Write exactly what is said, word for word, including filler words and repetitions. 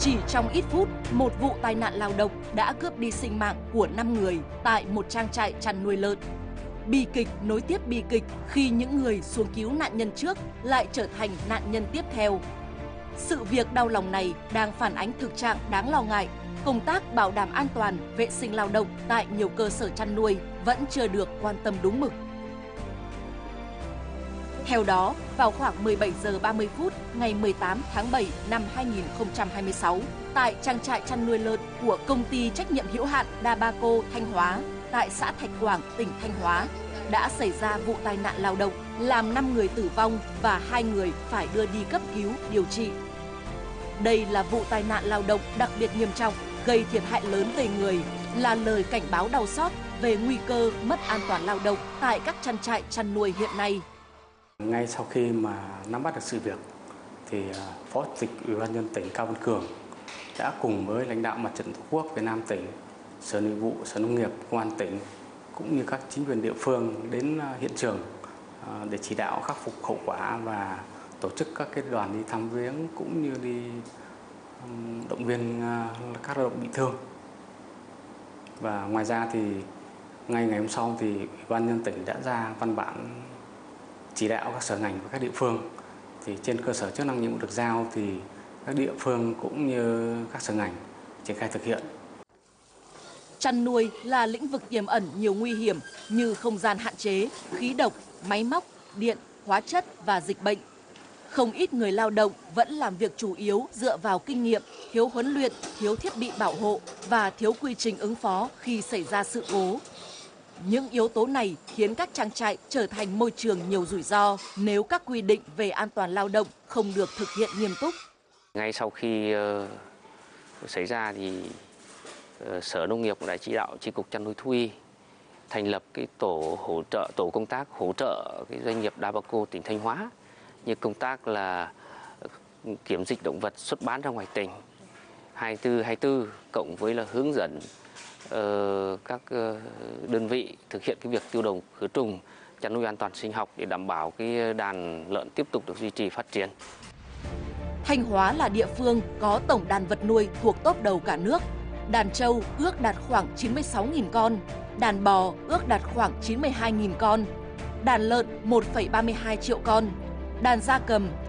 Chỉ trong ít phút, một vụ tai nạn lao động đã cướp đi sinh mạng của năm người tại một trang trại chăn nuôi lợn. Bi kịch nối tiếp bi kịch khi những người xuống cứu nạn nhân trước lại trở thành nạn nhân tiếp theo. Sự việc đau lòng này đang phản ánh thực trạng đáng lo ngại. Công tác bảo đảm an toàn, vệ sinh lao động tại nhiều cơ sở chăn nuôi vẫn chưa được quan tâm đúng mực. Theo đó, vào khoảng mười bảy giờ ba mươi phút ngày mười tám tháng bảy năm hai nghìn không trăm hai mươi sáu, tại trang trại chăn nuôi lợn của công ty trách nhiệm hữu hạn Dabaco Thanh Hóa tại xã Thạch Quảng, tỉnh Thanh Hóa, đã xảy ra vụ tai nạn lao động làm năm người tử vong và hai người phải đưa đi cấp cứu điều trị. Đây là vụ tai nạn lao động đặc biệt nghiêm trọng, gây thiệt hại lớn về người, là lời cảnh báo đau xót về nguy cơ mất an toàn lao động tại các trang trại chăn nuôi hiện nay. Ngay sau khi mà nắm bắt được sự việc, thì Phó Chủ tịch Ủy ban nhân dân tỉnh Cao Văn Cường đã cùng với lãnh đạo Mặt trận Tổ quốc Việt Nam tỉnh, Sở Nội vụ, Sở Nông nghiệp, Công an tỉnh cũng như các chính quyền địa phương đến hiện trường để chỉ đạo khắc phục hậu quả và tổ chức các cái đoàn đi thăm viếng cũng như đi động viên các lao động bị thương. Và ngoài ra thì ngay ngày hôm sau thì Ủy ban nhân dân tỉnh đã ra văn bản chỉ đạo các sở ngành và các địa phương, thì trên cơ sở chức năng nhiệm vụ được giao thì các địa phương cũng như các sở ngành triển khai thực hiện. Chăn nuôi là lĩnh vực tiềm ẩn nhiều nguy hiểm như không gian hạn chế, khí độc, máy móc, điện, hóa chất và dịch bệnh. Không ít người lao động vẫn làm việc chủ yếu dựa vào kinh nghiệm, thiếu huấn luyện, thiếu thiết bị bảo hộ và thiếu quy trình ứng phó khi xảy ra sự cố. Những yếu tố này khiến các trang trại trở thành môi trường nhiều rủi ro nếu các quy định về an toàn lao động không được thực hiện nghiêm túc. Ngay sau khi uh, xảy ra thì uh, Sở Nông nghiệp cũng đã chỉ đạo Chi cục Chăn nuôi Thú y thành lập cái tổ hỗ trợ, tổ công tác hỗ trợ cái doanh nghiệp Dabaco tỉnh Thanh Hóa như công tác là kiểm dịch động vật xuất bán ra ngoài tỉnh hai mươi tư hai mươi tư cộng với là hướng dẫn Uh, các uh, đơn vị thực hiện cái việc tiêu độc khử trùng, chăn nuôi an toàn sinh học để đảm bảo cái đàn lợn tiếp tục được duy trì phát triển. Thanh Hóa là địa phương có tổng đàn vật nuôi thuộc top đầu cả nước. Đàn trâu ước đạt khoảng chín mươi sáu nghìn con, đàn bò ước đạt khoảng chín mươi hai nghìn con, đàn lợn một phẩy ba mươi hai triệu con, đàn gia cầm